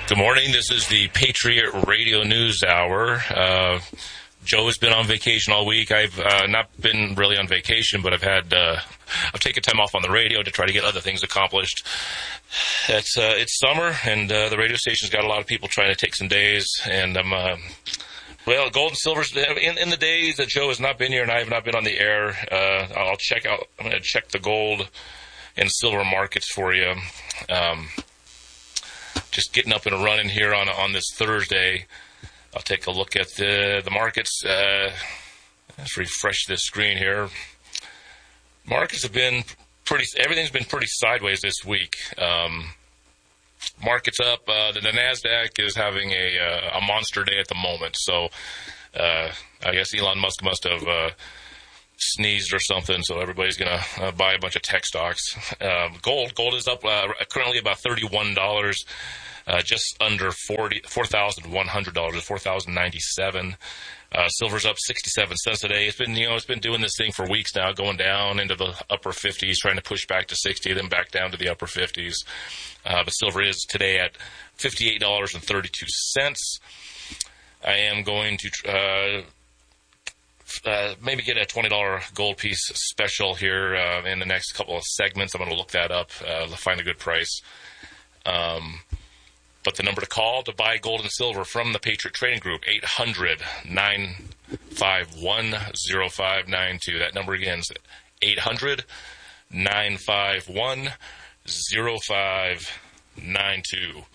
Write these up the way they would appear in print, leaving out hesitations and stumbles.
Good morning. This is the Patriot Radio News Hour. Joe has been on vacation all week. I've not been really on vacation, but I've taken time off on the radio to try to get other things accomplished. It's summer, and the radio station's got a lot of people trying to take some days, and gold and silver's in the days that Joe has not been here and I have not been on the air. I'm going to check the gold and silver markets for you. Just getting up and running here on this Thursday. I'll take a look at the markets. Let's refresh this screen here. Markets have been everything's been pretty sideways this week. Markets up. The NASDAQ is having a monster day at the moment. So I guess Elon Musk must have sneezed or something. So everybody's going to buy a bunch of tech stocks. Gold is up currently about $31. Just under $4,100, $4,097. Silver's up 67 cents a day. It's been doing this thing for weeks now, going down into the upper 50s, trying to push back to 60, then back down to the upper 50s. But silver is today at $58.32. I am going to maybe get a $20 gold piece special here in the next couple of segments. I'm going to look that up, find a good price. But the number to call to buy gold and silver from the Patriot Trading Group, 800-951-0592. That number again is 800-951-0592.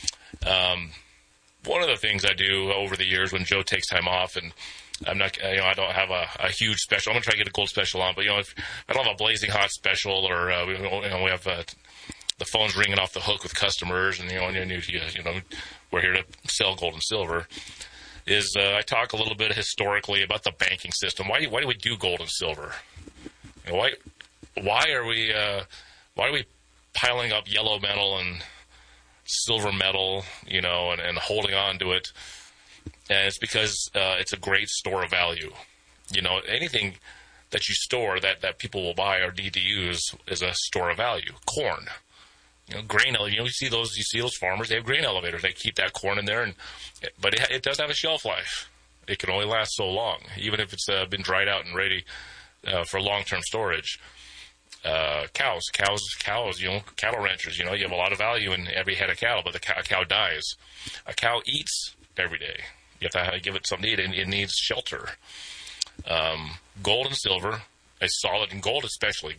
One of the things I do over the years when Joe takes time off, and I'm not, I don't have a huge special. I'm going to try to get a gold special on, but, if I don't have a blazing hot special or, we have the phone's ringing off the hook with customers, and we're here to sell gold and silver. I talk a little bit historically about the banking system. Why do we do gold and silver? Why are we piling up yellow metal and silver metal, and holding on to it? And it's because it's a great store of value. Anything that you store that people will buy or need to use is a store of value. Corn. Grain, you see those farmers, they have grain elevators. They keep that corn in there, but it does have a shelf life. It can only last so long, even if it's been dried out and ready for long-term storage. Cows, cattle ranchers, you have a lot of value in every head of cattle, but a cow dies. A cow eats every day. You have to give it something to eat, and it needs shelter. Gold and silver, and gold especially.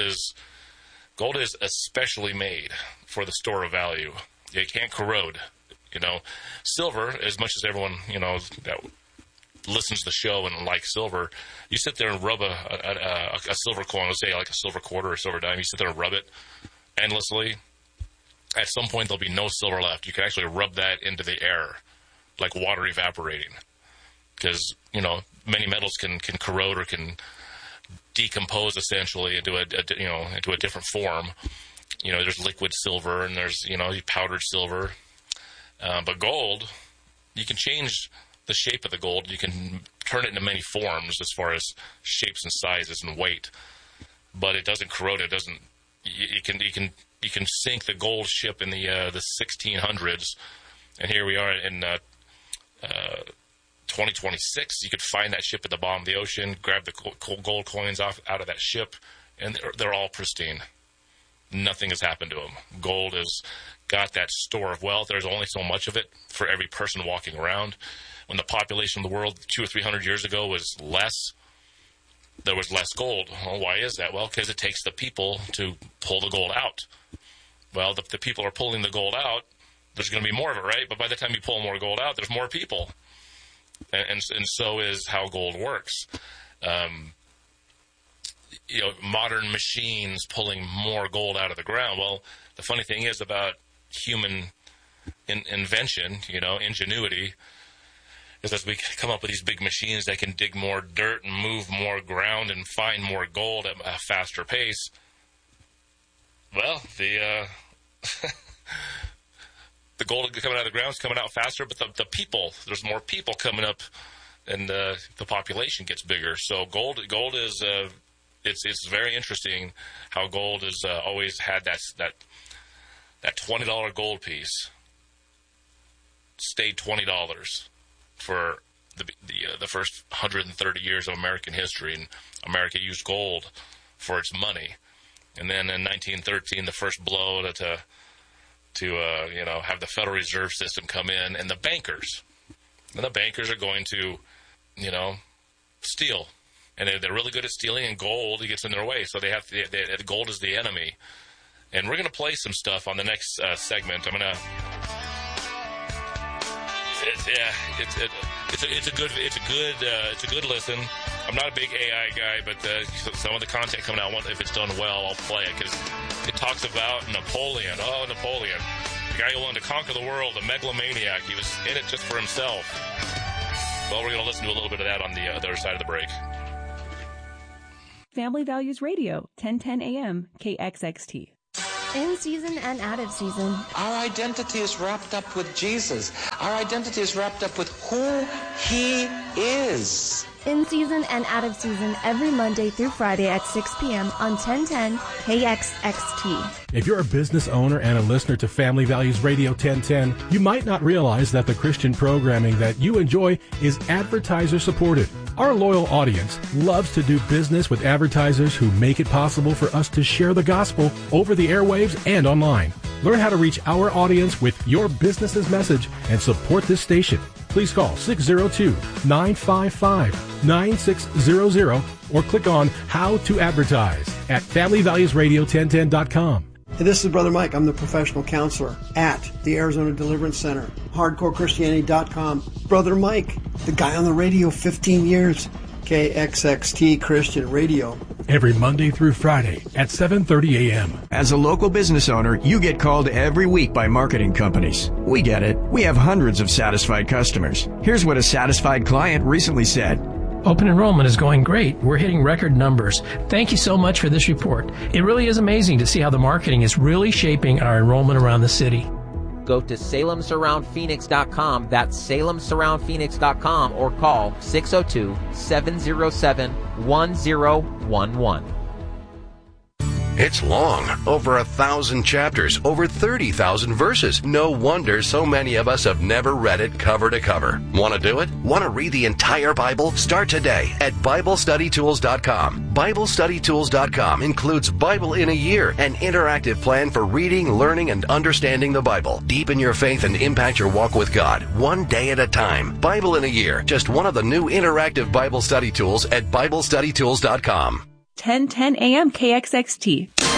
Gold is especially made for the store of value. It can't corrode. Silver, as much as everyone, that listens to the show and likes silver, you sit there and rub a silver coin, let's say like a silver quarter or a silver dime, you sit there and rub it endlessly. At some point, there'll be no silver left. You can actually rub that into the air, like water evaporating. Because, many metals can corrode or can decompose essentially into a different form. There's liquid silver and there's powdered silver, but gold, you can change the shape of the gold. You can turn it into many forms as far as shapes and sizes and weight, but it doesn't corrode. It doesn't. You can sink the gold ship in the 1600s, and here we are in 2026, you could find that ship at the bottom of the ocean, grab the gold coins out of that ship, and they're all pristine. Nothing has happened to them. Gold has got that store of wealth. There's only so much of it for every person walking around. When the population of the world 200 or 300 years ago was less, there was less gold. Well, why is that? Well, because it takes the people to pull the gold out. Well, the people are pulling the gold out. There's going to be more of it, right? But by the time you pull more gold out, there's more people. And so is how gold works. Modern machines pulling more gold out of the ground. Well, the funny thing is about human invention, ingenuity, is as we come up with these big machines that can dig more dirt and move more ground and find more gold at a faster pace. Well, the gold coming out of the ground is coming out faster, but the people, there's more people coming up, and the population gets bigger. So gold is it's very interesting how gold has always had that $20 gold piece stayed $20 for the first 130 years of American history, and America used gold for its money. And then in 1913, the first blow to have the Federal Reserve System come in, and the bankers are going to, steal, and they're really good at stealing, and gold gets in their way. So gold is the enemy, and we're going to play some stuff on the next segment. It's a good listen. I'm not a big AI guy, but some of the content coming out, if it's done well, I'll play it, because it talks about Napoleon. Oh, Napoleon, the guy who wanted to conquer the world, a megalomaniac. He was in it just for himself. Well, we're going to listen to a little bit of that on the other side of the break. Family Values Radio, 1010 AM, KXXT. In season and out of season. Our identity is wrapped up with Jesus. Our identity is wrapped up with who He is. In season and out of season every Monday through Friday at 6 p.m. on 1010 KXXT. If you're a business owner and a listener to Family Values Radio 1010, you might not realize that the Christian programming that you enjoy is advertiser supported. Our loyal audience loves to do business with advertisers who make it possible for us to share the gospel over the airwaves and online. Learn how to reach our audience with your business's message and support this station. Please call 602-955-9600 or click on How to Advertise at FamilyValuesRadio1010.com. Hey, this is Brother Mike. I'm the professional counselor at the Arizona Deliverance Center, HardcoreChristianity.com. Brother Mike, the guy on the radio 15 years, KXXT Christian Radio. Every Monday through Friday at 7:30 a.m. As a local business owner, you get called every week by marketing companies. We get it. We have hundreds of satisfied customers. Here's what a satisfied client recently said. Open enrollment is going great. We're hitting record numbers. Thank you so much for this report. It really is amazing to see how the marketing is really shaping our enrollment around the city. Go to SalemSurroundPhoenix.com. That's SalemSurroundPhoenix.com, or call 602-707-1011. It's long, over 1,000 chapters, over 30,000 verses. No wonder so many of us have never read it cover to cover. Want to do it? Want to read the entire Bible? Start today at BibleStudyTools.com. BibleStudyTools.com includes Bible in a Year, an interactive plan for reading, learning, and understanding the Bible. Deepen your faith and impact your walk with God, one day at a time. Bible in a Year, just one of the new interactive Bible study tools at BibleStudyTools.com. 1010 AM KXXT.